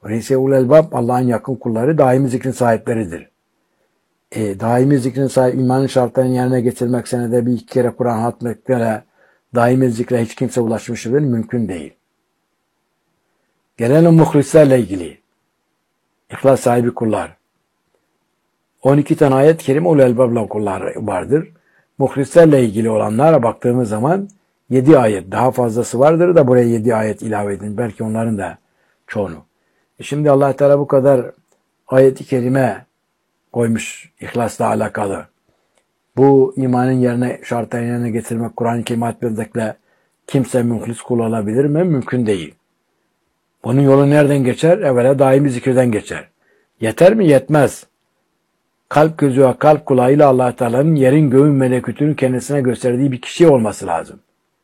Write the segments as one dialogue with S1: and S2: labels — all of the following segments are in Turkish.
S1: Öyleyse ulul elbab Allah'ın yakın kulları daimi zikrin sahipleridir. Daimi zikrin sahibi imanın şartlarını yerine getirmek senede bir iki kere Kur'an hatmetmekle daimi zikre hiç kimse ulaşmıştır. Mümkün değil. Gelelim muhlislerle ilgili. İhlas sahibi kullar. 12 tane ayet-i kerime ulul elbab'la kullar vardır. Muhlislerle ilgili olanlara baktığımız zaman 7 ayet, daha fazlası vardır da buraya 7 ayet ilave edin. Belki onların da çoğunu. Şimdi Allah Teala bu kadar ayet-i kerime koymuş ihlasla alakalı. Bu imanın yerine şartlarını yerine getirmek Kur'an-ı Kerim ayetlerinde kimse muhlis kul olabilir mi? Mümkün değil. Bunun yolu nereden geçer? Evvela daimi zikirden geçer. Yeter mi? Yetmez. Kalp gözü ve kalp kulağıyla Allah Teala'nın yerin göğün melekutunu kendisine gösterdiği bir kişi olması lazım.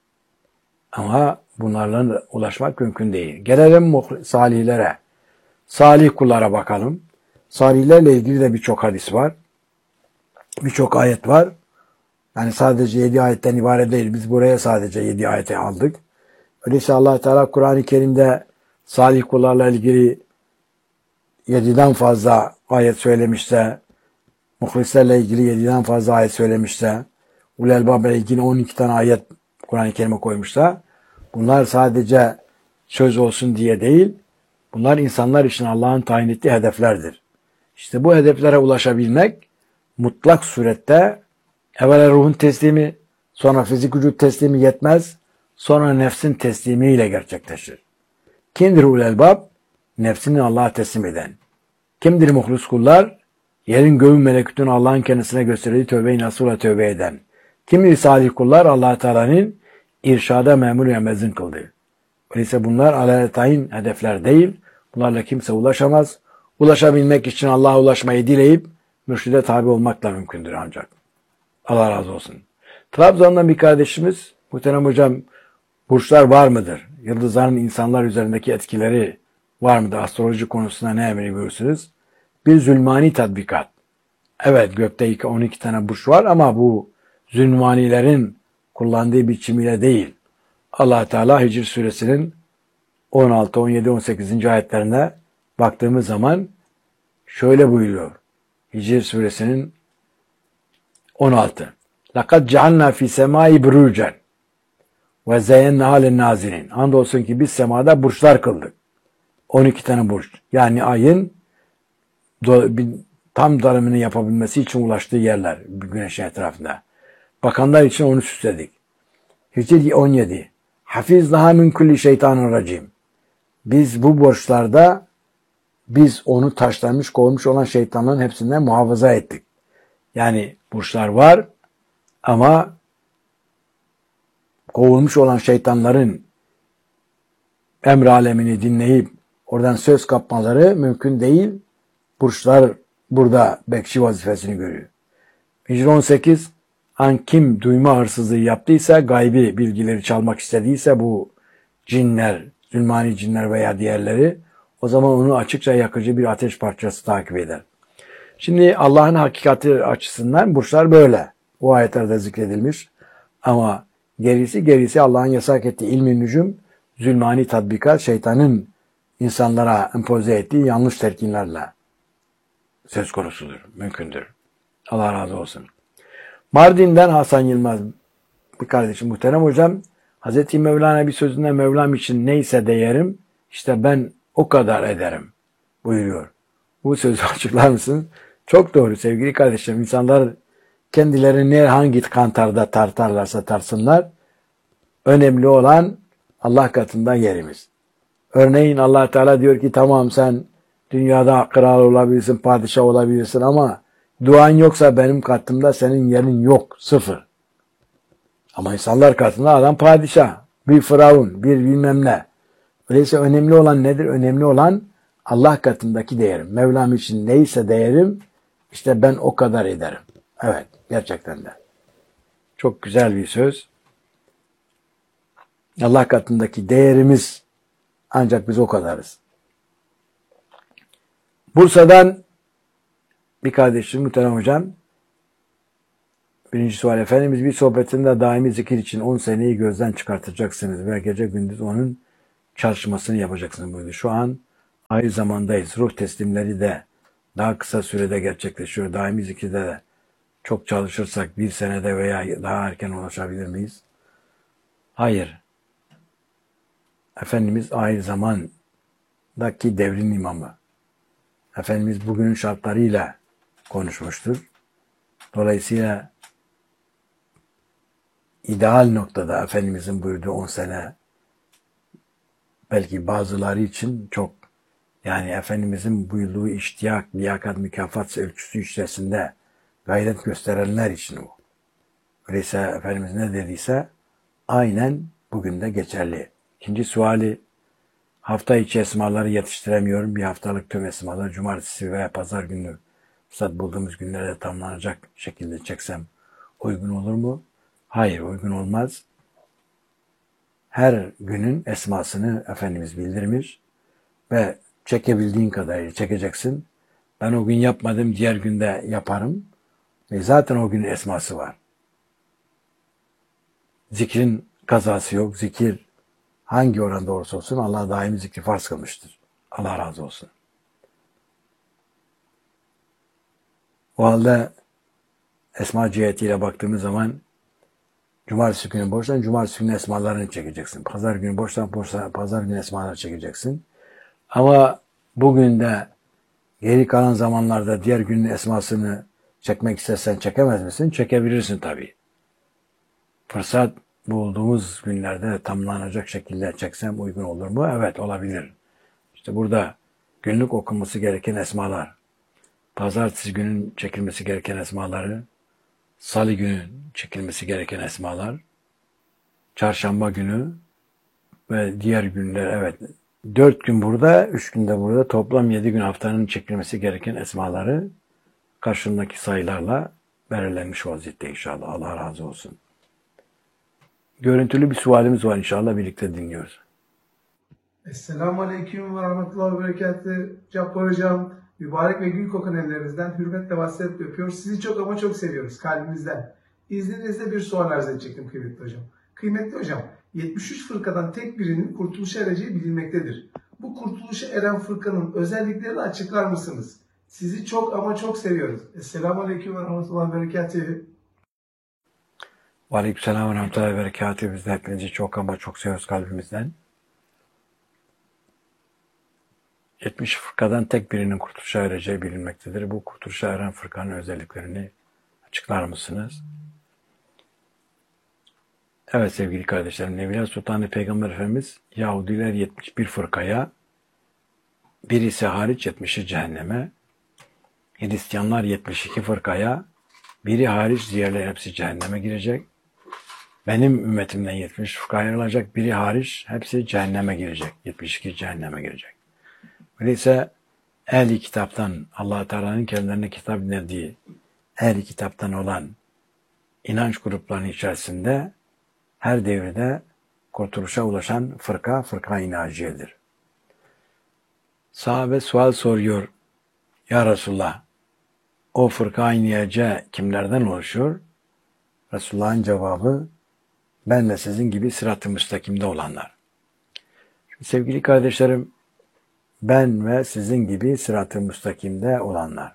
S1: Ama bunlarla ulaşmak mümkün değil. Gelelim salihlere. Salih kullara bakalım. Salihlerle ilgili de birçok hadis var. Birçok ayet var. Yani sadece 7 ayetten ibaret değil. Biz buraya sadece 7 ayeti aldık. Öyleyse Allah Teala Kur'an-ı Kerim'de salih kullarla ilgili 7'den fazla ayet söylemişse, muhlislerle ilgili 7'den fazla ayet söylemişse, ulul elbab'la ilgili 12 tane ayet Kur'an-ı Kerim'e koymuşsa, bunlar sadece söz olsun diye değil, bunlar insanlar için Allah'ın tayin ettiği hedeflerdir. İşte bu hedeflere ulaşabilmek mutlak surette evvela ruhun teslimi, sonra fizik vücut teslimi yetmez, sonra nefsin teslimiyle gerçekleşir. Kimdir ulul elbab? Nefsini Allah'a teslim eden. Kimdir muhlis kullar? Yerin göğün melekutunu Allah'ın kendisine gösterdiği tövbe-i nasuhla tövbe eden. Kimdir salih kullar? Allah Teala'nın irşada memur ve mezun kıldığı. Öyleyse bunlar alelatayin hedefler değil. Bunlarla kimse ulaşamaz. Ulaşabilmek için Allah'a ulaşmayı dileyip mürşide tabi olmakla mümkündür ancak. Allah razı olsun. Trabzon'dan bir kardeşimiz, muhterem hocam, burçlar var mıdır? Yıldızların insanlar üzerindeki etkileri var mıdır? Astroloji konusunda ne emrediyorsunuz? Bir zulmani tatbikat. Evet, gökte 12 tane burç var ama bu zulmanilerin kullandığı biçimiyle değil. Allah Teala Hicr suresinin 16, 17, 18. ayetlerine baktığımız zaman şöyle buyuruyor. Hicr suresinin 16. لَقَدْ جَعَلْنَا فِي سَمَاءِ بُرُوجًا وَزَيَّنَّهَا لِلنَّازِرِينَ Andolsun ki biz semada burçlar kıldık. 12 tane burç. Yani ayın tam dönümünü yapabilmesi için ulaştığı yerler güneşin etrafında. Bakanlar için onu süsledik. Hicr 17. Hafiznaha min kulli şeytanir racim. Biz bu borçlarda biz onu taşlanmış, kovulmuş olan şeytanların hepsinden muhafaza ettik. Yani burçlar var ama kovulmuş olan şeytanların emr alemini dinleyip oradan söz kapmaları mümkün değil. Burçlar burada bekçi vazifesini görüyor. Hicr 18. Kim duyma hırsızlığı yaptıysa, gaybi bilgileri çalmak istediyse bu cinler, zulmani cinler veya diğerleri, o zaman onu açıkça yakıcı bir ateş parçası takip eder. Şimdi Allah'ın hakikati açısından burçlar böyle. O ayetlerde zikredilmiş. Ama gerisi Allah'ın yasak ettiği ilmi nücum, zulmani tatbikat, şeytanın insanlara empoze ettiği yanlış telkinlerle söz konusudur, mümkündür. Allah razı olsun. Mardin'den Hasan Yılmaz bir kardeşim, muhterem hocam, Hazreti Mevlana bir sözünde Mevlam için neyse değerim, işte ben o kadar ederim buyuruyor. Bu sözü açıklar mısınız? Çok doğru sevgili kardeşim. İnsanlar kendilerini hangi kantarda tartarlarsa tarsınlar, önemli olan Allah katında yerimiz. Örneğin Allah Teala diyor ki tamam sen dünyada kral olabilirsin, padişah olabilirsin ama duan yoksa benim katımda senin yerin yok, sıfır. Ama insanlar katında adam padişah, bir firavun, bir bilmem ne. Öyleyse önemli olan nedir? Önemli olan Allah katındaki değerim. Mevlam için neyse değerim, işte ben o kadar ederim. Evet, gerçekten de. Çok güzel bir söz. Allah katındaki değerimiz ancak biz o kadarız. Bursa'dan bir kardeşim, muhterem hocam, birinci sual, Efendimiz bir sohbetinde daimi zikir için 10 seneyi gözden çıkartacaksınız ve gece gündüz onun çalışmasını yapacaksınız buyurdu. Şu an Aynı zamandayız. Ruh teslimleri de daha kısa sürede gerçekleşiyor. Daimi zikirde de çok çalışırsak bir senede veya daha erken ulaşabilir miyiz? Hayır. Efendimiz aynı zamandaki devrin imamı. Efendimiz bugünün şartlarıyla konuşmuştur. Dolayısıyla ideal noktada Efendimizin buyurduğu 10 sene belki bazıları için çok, yani Efendimizin buyurduğu iştiyak, liyakat, mükafat ölçüsü içerisinde gayret gösterenler için o. Öyleyse Efendimiz ne dediyse aynen bugün de geçerli. İkinci suali, hafta içi esmaları yetiştiremiyorum. Bir haftalık tüm esmaları cumartesi veya pazar günü fırsat bulduğumuz günlerde tamamlanacak şekilde çeksem uygun olur mu? Hayır, uygun olmaz. Her günün esmasını Efendimiz bildirmiş ve çekebildiğin kadarıyla çekeceksin. Ben o gün yapmadım, diğer günde yaparım. Ve zaten o günün esması var. Zikrin kazası yok. Zikir hangi oranda olursa olsun Allah daimi zikri farz kılmıştır. Allah razı olsun. O halde esma cihetiyle baktığımız zaman cumartesi günü boştan cumartesi günü esmalarını çekeceksin. Pazar günü boştan pazar günü esmaları çekeceksin. Ama bugün de geri kalan zamanlarda diğer günün esmasını çekmek istersen çekemez misin? Çekebilirsin tabii. Fırsat bulduğumuz günlerde tamamlanacak şekilde çeksem uygun olur mu? Evet, olabilir. İşte burada günlük okunması gereken esmalar, pazartesi günün çekilmesi gereken esmaları, salı günün çekilmesi gereken esmalar, çarşamba günü ve diğer günler, evet. 4 gün burada, 3 gün de burada, toplam 7 gün haftanın çekilmesi gereken esmaları karşındaki sayılarla belirlenmiş vaziyette inşallah. Allah razı olsun. Görüntülü bir sualimiz var inşallah, birlikte dinliyoruz.
S2: Esselamu Aleyküm ve Rahmetullahi ve Berekatü. Cabbar Hocam, mübarek ve gül kokan ellerinizden hürmetle vasiyet öpüyoruz. Sizi çok ama çok seviyoruz kalbimizden. İzninizle bir sual arz edecektim kıymetli hocam. Kıymetli hocam, 73 fırkadan tek birinin kurtuluşa ereceği bilinmektedir. Bu kurtuluşa eren fırkanın özelliklerini açıklar mısınız? Sizi çok ama çok seviyoruz. Esselamu Aleyküm ve Rahmetullahi ve Berekatü.
S1: Aleykümselam ve rahmetullahi ve berekatühü. Biz de hepinizi çok ama çok seviyoruz kalbimizden. 70 fırkadan tek birinin kurtuluşa ereceği bilinmektedir. Bu kurtuluşa eren fırkanın özelliklerini açıklar mısınız? Evet sevgili kardeşlerim, Nevriye Sultanı Peygamber Efendimiz Yahudiler 71 fırkaya, birisi hariç 70'i cehenneme, Hristiyanlar 72 fırkaya, biri hariç diğerleri hepsi cehenneme girecek. Benim ümmetimden 70 fırka ayrılacak, biri hariç hepsi cehenneme girecek. 72 cehenneme girecek. Öyleyse ehli kitaptan, Allah-u Teala'nın kendilerine kitap indirdiği ehli kitaptan olan inanç gruplarının içerisinde her devirde kurtuluşa ulaşan fırka-i naciyedir. Sahabe sual soruyor, ya Resulullah, o fırka-i naciye kimlerden oluşuyor? Resulullah'ın cevabı, ben de sizin gibi sırat-ı müstakimde olanlar. Şimdi sevgili kardeşlerim, ben ve sizin gibi sırat-ı müstakimde olanlar.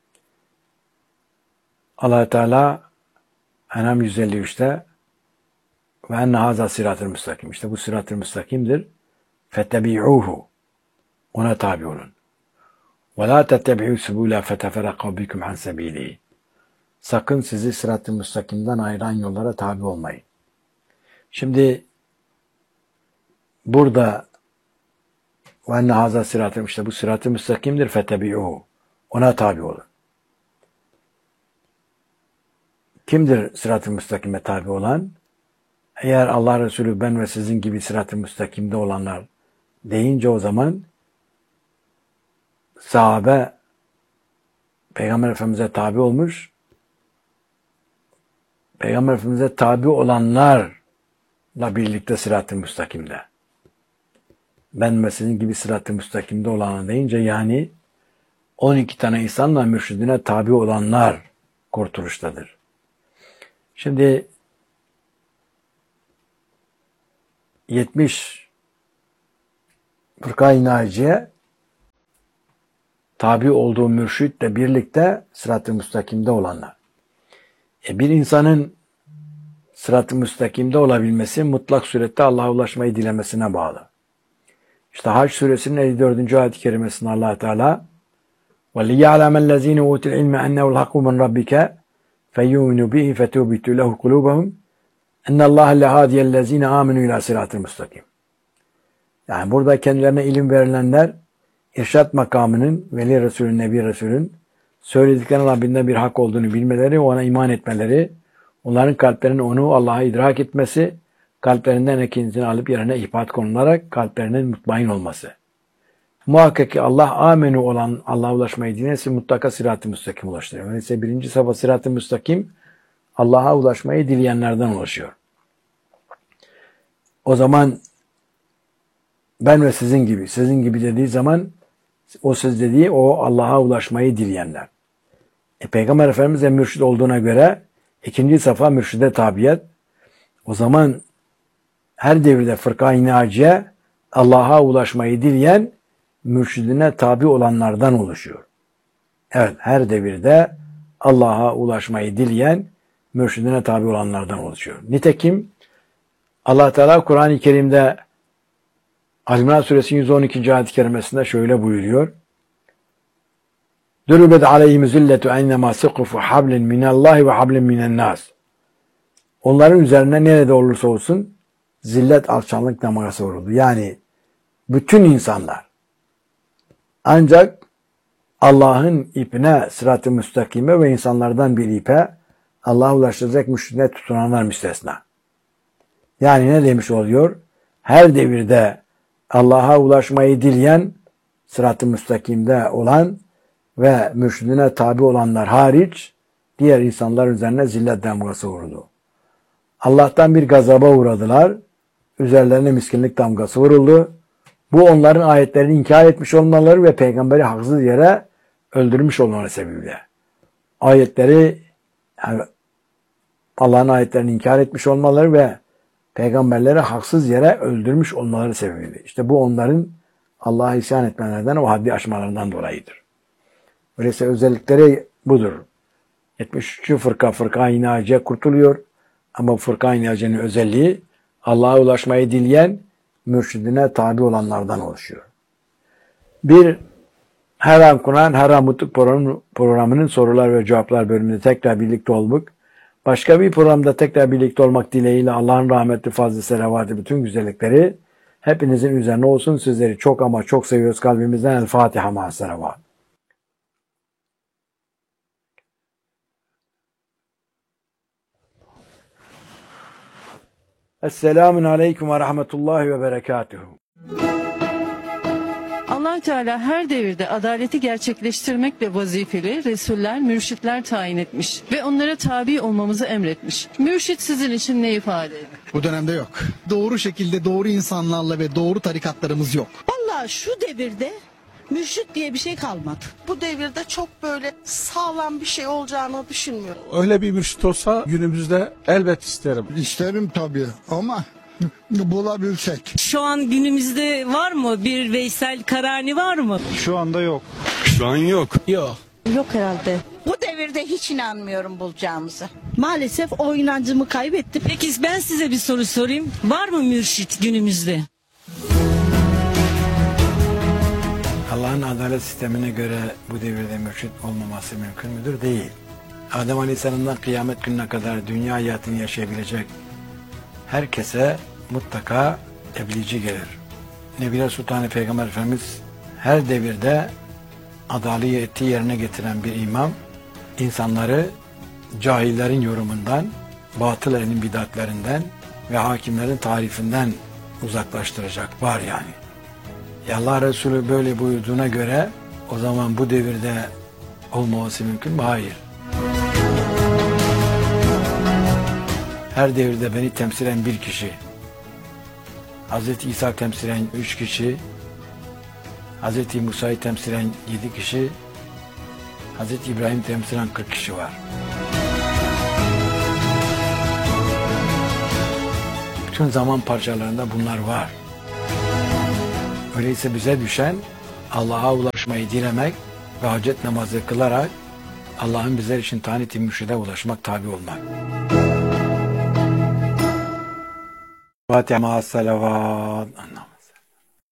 S1: Allah Teala En'am 153'te ve enne haza sırat-ı müstakim. İşte bu sırat-ı müstakimdir. Fettebi'uhu. Ona tabi olun. Ve la tettebi'u subula feteferaka bikum an sebilihi. Sakın sizi sırat-ı müstakimden ayıran yollara tabi olmayın. Şimdi burada ve enne haza sırat-ı, işte bu sırat-ı müstakimdir. Fettebi'uhu. Ona tabi olun. Kimdir sırat-ı müstakime tabi olan? Eğer Allah Resulü ben ve sizin gibi sırat-ı müstakimde olanlar deyince, o zaman sahabe Peygamber Efendimiz'e tabi olmuş, Peygamber Efendimiz'e tabi olanlarla birlikte sırat-ı müstakimde. Ben ve sizin gibi sırat-ı müstakimde olanlar deyince, yani 12 tane insanla mürşidine tabi olanlar kurtuluştadır. Şimdi 70 fırka-i naciye tabi olduğu mürşitle birlikte sırat-ı müstakimde olanlar. Bir insanın sırat-ı müstakimde olabilmesi mutlak surette Allah'a ulaşmayı dilemesine bağlı. İşte Hac suresinin 54. ayet-i kerimesinde Allah Teala وَلِيَعْلَمَ الَّذ۪ينَ اُوتِ الْعِلْمَ اَنَّهُ الْحَقُّ مِنْ رَبِّكَ فَيُؤْمِنُوا بِهِ فَتُوبِتُ لَهُ قُلُوبَهُمْ اَنَّ اللّٰهَ لَهَادِيَ الَّذ۪ينَ آمِنُوا اِلٰى صِرَاطِ الْمُسْتَقِيمِ. Yani burada kendilerine ilim verilenler irşat makamının, Veli Resulün, Nebi Resulün söylediklerinin Rabbinden bir hak olduğunu bilmeleri, ona iman etmeleri, onların kalplerinin onu Allah'a idrak etmesi, kalplerinden ekincini alıp yerine ihbat konularak kalplerinin mutmain olması. Muhakkak ki Allah amenu olan Allah'a ulaşmayı dinlerse mutlaka sırat-ı müstakim ulaştırıyor. Öyleyse birinci safha sırat-ı müstakim Allah'a ulaşmayı dileyenlerden ulaşıyor. O zaman ben ve sizin gibi dediği zaman o siz dediği o Allah'a ulaşmayı dileyenler. Peygamber Efendimiz de mürşid olduğuna göre ikinci safha mürşide tabiyet. O zaman her devirde fırka-i naciye Allah'a ulaşmayı dileyen mürşidine tabi olanlardan oluşuyor. Evet, her devirde Allah'a ulaşmayı dileyen mürşidine tabi olanlardan oluşuyor. Nitekim Allah Teala Kur'an-ı Kerim'de Ali-İmran Suresi 112. ayet-i kerimesinde şöyle buyuruyor. Dürübet aleyhim zilletu ennemâ sıkıfu hablin minallâhi ve hablin minennâs. Onların üzerine nerede olursa olsun zillet, alçanlık damgası vuruldu. Yani bütün insanlar ancak Allah'ın ipine, sırat-ı müstakime ve insanlardan bir ipe Allah'a ulaştıracak mürşidine tutunanlar müstesna. Yani ne demiş oluyor? Her devirde Allah'a ulaşmayı dileyen, sırat-ı müstakimde olan ve mürşidine tabi olanlar hariç diğer insanlar üzerine zillet damgası vuruldu. Allah'tan bir gazaba uğradılar. Üzerlerine miskinlik damgası vuruldu. Bu onların ayetlerini inkar etmiş olmaları ve peygamberi haksız yere öldürmüş olmaları sebebiyle. Ayetleri, yani Allah'ın ayetlerini inkar etmiş olmaları ve peygamberleri haksız yere öldürmüş olmaları sebebiyle. İşte bu onların Allah'a isyan etmelerden, o haddi aşmalarından dolayıdır. Öyleyse özellikleri budur. 73. fırka-i naciye kurtuluyor. Ama fırka-i naciyenin özelliği Allah'a ulaşmayı dileyen mürşidine tabi olanlardan oluşuyor. Bir her an Kur'an, her an Mutluluk programının sorular ve cevaplar bölümünde tekrar birlikte olmak, başka bir programda tekrar birlikte olmak dileğiyle Allah'ın rahmetli, fazlı, selavatı, bütün güzellikleri hepinizin üzerine olsun. Sizleri çok ama çok seviyoruz kalbimizden. El Fatiha ma'as selavat. Esselamun aleyküm ve rahmetullahi ve berekatuhu.
S3: Allah Teala her devirde adaleti gerçekleştirmekle vazifeli resuller, mürşitler tayin etmiş ve onlara tabi olmamızı emretmiş. Mürşit sizin için ne ifade ediyor?
S4: Bu dönemde yok. Doğru şekilde doğru insanlarla ve doğru tarikatlarımız yok.
S5: Vallahi şu devirde mürşit diye bir şey kalmadı. Bu devirde çok böyle sağlam bir şey olacağını düşünmüyorum.
S6: Öyle bir mürşit olsa günümüzde elbet isterim.
S7: İsterim tabii ama bulabilsek.
S8: Şu an günümüzde var mı? Bir Veysel Karani var mı?
S6: Şu anda yok. Şu an yok.
S4: Yok.
S5: Yok herhalde.
S9: Bu devirde hiç inanmıyorum bulacağımıza.
S5: Maalesef o inancımı kaybettim.
S8: Peki ben size bir soru sorayım. Var mı mürşit günümüzde?
S1: Allah'ın adalet sistemine göre bu devirde mürşit olmaması mümkün müdür? Değil. Adem Aleyhisselam'dan kıyamet gününe kadar dünya hayatını yaşayabilecek herkese mutlaka tebliğci gelir. Nebiler Sultanı Peygamber Efendimiz her devirde adaleti yerine getiren bir imam, insanları cahillerin yorumundan, batıl ehlin bidatlerinden ve hakimlerin tarifinden uzaklaştıracak var yani. Allah Resulü böyle buyurduğuna göre o zaman bu devirde olmaması mümkün mü? Hayır. Her devirde beni temsilen bir kişi, Hz. İsa temsilen 3 kişi, Hz. Musa'yı temsilen 7 kişi, Hz. İbrahim temsilen 40 kişi var. Bütün zaman parçalarında bunlar var. Öyleyse bize düşen Allah'a ulaşmayı dilemek, ve hacet namazı kılarak Allah'ın bizler için tayin ettiği mürşide ulaşmak, tabi olmak. Fatiha ma'as salavat.